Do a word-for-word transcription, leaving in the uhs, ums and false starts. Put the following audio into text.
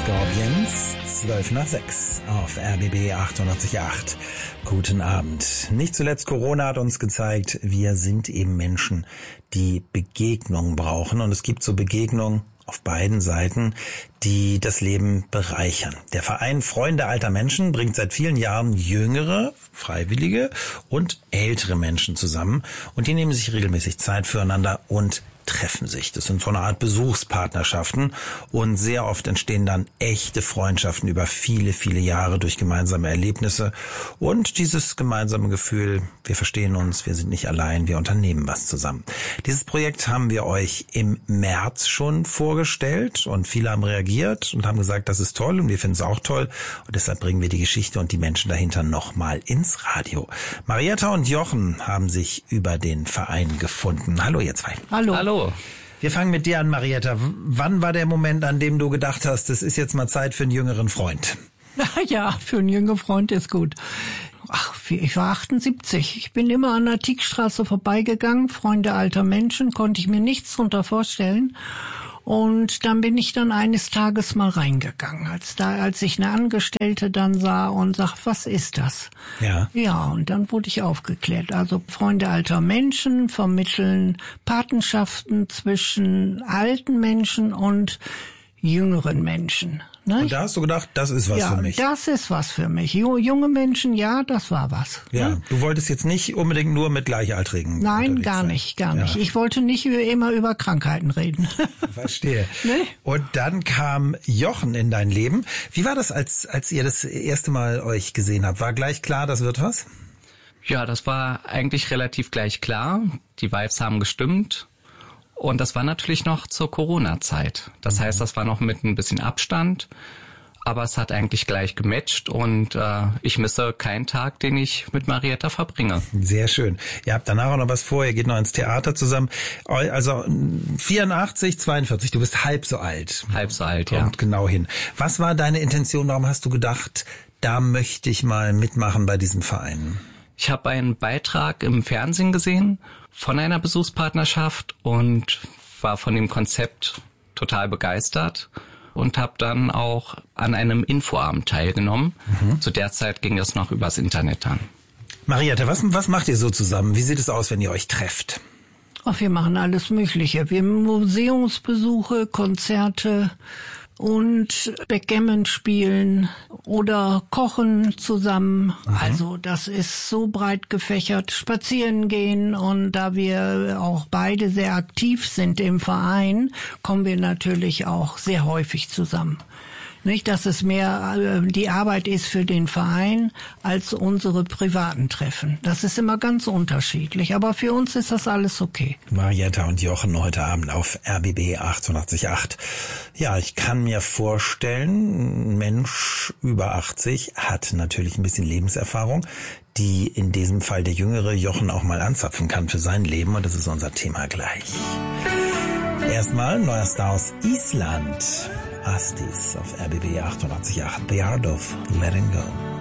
Scorpions, zwölf nach sechs auf R B B achtundachtzig Komma acht. Guten Abend. Nicht zuletzt Corona hat uns gezeigt, wir sind eben Menschen, die Begegnung brauchen. Und es gibt so Begegnungen auf beiden Seiten, die das Leben bereichern. Der Verein Freunde alter Menschen bringt seit vielen Jahren jüngere, freiwillige und ältere Menschen zusammen. Und die nehmen sich regelmäßig Zeit füreinander und treffen sich. Das sind so eine Art Besuchspartnerschaften und sehr oft entstehen dann echte Freundschaften über viele, viele Jahre durch gemeinsame Erlebnisse und dieses gemeinsame Gefühl, wir verstehen uns, wir sind nicht allein, wir unternehmen was zusammen. Dieses Projekt haben wir euch im März schon vorgestellt und viele haben reagiert und haben gesagt, das ist toll und wir finden es auch toll und deshalb bringen wir die Geschichte und die Menschen dahinter nochmal ins Radio. Marietta und Jochen haben sich über den Verein gefunden. Hallo ihr zwei. Hallo. Hallo. Wir fangen mit dir an, Marietta. Wann war der Moment, an dem du gedacht hast, es ist jetzt mal Zeit für einen jüngeren Freund? Ja, für einen jüngeren Freund ist gut. Ach, ich war achtundsiebzig. Ich bin immer an der Tieckstraße vorbeigegangen. Freunde alter Menschen, konnte ich mir nichts drunter vorstellen. Und dann bin ich dann eines Tages mal reingegangen, als da, als ich eine Angestellte dann sah und sag, was ist das? Ja. Ja, und dann wurde ich aufgeklärt. Also Freunde alter Menschen vermitteln Patenschaften zwischen alten Menschen und jüngeren Menschen. Ne? Und da hast du gedacht, das ist was ja, für mich. Das ist was für mich. Junge Menschen, ja, das war was. Ja, ne? Du wolltest jetzt nicht unbedingt nur mit Gleichaltrigen. Nein, gar sein. nicht, gar nicht. Ja. Ich wollte nicht immer über Krankheiten reden. Verstehe. Ne? Und dann kam Jochen in dein Leben. Wie war das, als als ihr das erste Mal euch gesehen habt? War gleich klar, das wird was? Ja, das war eigentlich relativ gleich klar. Die Vibes haben gestimmt. Und das war natürlich noch zur Corona-Zeit. Das heißt, das war noch mit ein bisschen Abstand. Aber es hat eigentlich gleich gematcht und äh, ich misse keinen Tag, den ich mit Marietta verbringe. Sehr schön. Ihr habt danach auch noch was vor, ihr geht noch ins Theater zusammen. Also vierundachtzig, zweiundvierzig, du bist halb so alt. Halb so alt, ja. Kommt genau hin. Was war deine Intention, warum hast du gedacht, da möchte ich mal mitmachen bei diesem Verein? Ich habe einen Beitrag im Fernsehen gesehen von einer Besuchspartnerschaft und war von dem Konzept total begeistert und habe dann auch an einem Infoabend teilgenommen. Mhm. Zu der Zeit ging das noch übers Internet an. Marietta, was, was macht ihr so zusammen? Wie sieht es aus, wenn ihr euch trefft? Ach, wir machen alles Mögliche. Wir haben Museumsbesuche, Konzerte und Backgammon spielen oder kochen zusammen. Mhm. Also das ist so breit gefächert. Spazieren gehen und da wir auch beide sehr aktiv sind im Verein, kommen wir natürlich auch sehr häufig zusammen. Nicht, dass es mehr äh, die Arbeit ist für den Verein als unsere privaten Treffen. Das ist immer ganz unterschiedlich, aber für uns ist das alles okay. Marietta und Jochen heute Abend auf R B B achtundachtzig Komma acht. Ja, ich kann mir vorstellen, ein Mensch über achtzig hat natürlich ein bisschen Lebenserfahrung, die in diesem Fall der jüngere Jochen auch mal anzapfen kann für sein Leben und das ist unser Thema gleich. Erstmal neuer Star aus Island. Astis auf R B B achtundachtzig Komma acht. The Art of Letting Go.